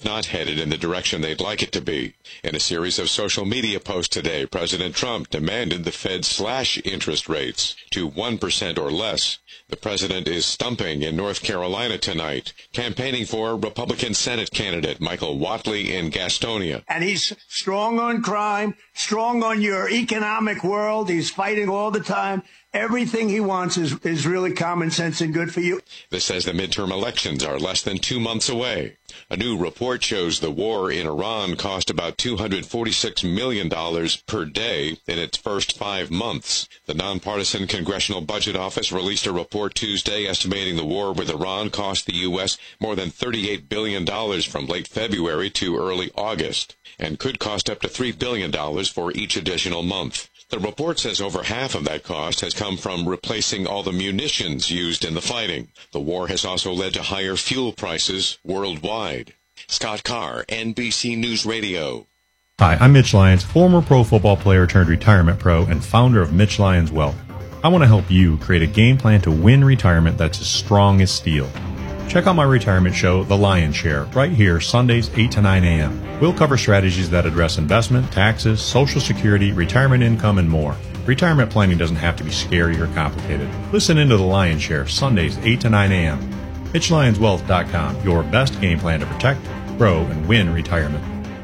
not headed in the direction they'd like it to be. In a series of social media posts today, President Trump demanded the Fed slash interest rates to 1% or less. The president is stumping in North Carolina tonight, campaigning for Republican Senate candidate Michael Whatley in Gastonia. And he's strong on crime, strong on your economic world. He's fighting all the time. Everything he wants is really common sense and good for you. This as the midterm elections are less than 2 months away. A new report shows the war in Iran cost about $246 million per day in its first 5 months. The nonpartisan Congressional Budget Office released a report Tuesday estimating the war with Iran cost the U.S. more than $38 billion from late February to early August, and could cost up to $3 billion for each additional month. The report says over half of that cost has come from replacing all the munitions used in the fighting. The war has also led to higher fuel prices worldwide. Scott Carr, NBC News Radio. Hi, I'm Mitch Lyons, former pro football player turned retirement pro and founder of Mitch Lyons Wealth. I want to help you create a game plan to win retirement that's as strong as steel. Check out my retirement show, The Lion's Share, right here, Sundays, 8 to 9 a.m. We'll cover strategies that address investment, taxes, Social Security, retirement income, and more. Retirement planning doesn't have to be scary or complicated. Listen into The Lion's Share, Sundays, 8 to 9 a.m. MitchLyonsWealth.com, your best game plan to protect, grow, and win retirement.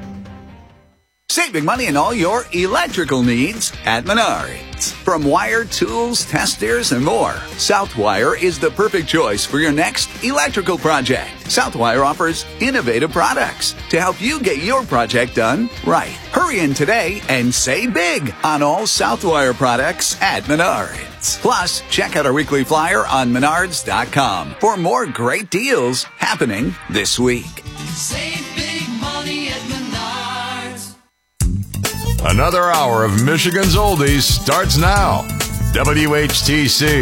Saving money on all your electrical needs at Menards. From wire, tools, testers, and more, Southwire is the perfect choice for your next electrical project. Southwire offers innovative products to help you get your project done right. Hurry in today and save big on all Southwire products at Menards. Plus, check out our weekly flyer on Menards.com for more great deals happening this week. Save big money at Menards. Another hour of Michigan's Oldies starts now. WHTC